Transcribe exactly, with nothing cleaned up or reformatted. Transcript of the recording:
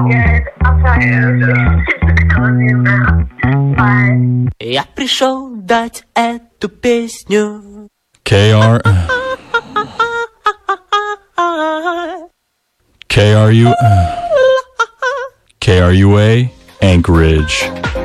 Good. I'll talk to you. I love you now. Bye. Я пришел дать эту песню. K R K R U K R U A Anchorage.